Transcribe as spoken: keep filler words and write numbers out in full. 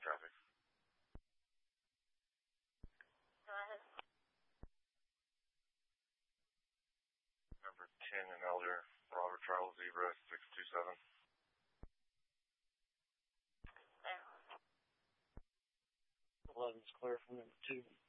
traffic. Go ahead. Number ten and Elder, Bravo Charles Zebra six two seven. There. eleven's clear from number two.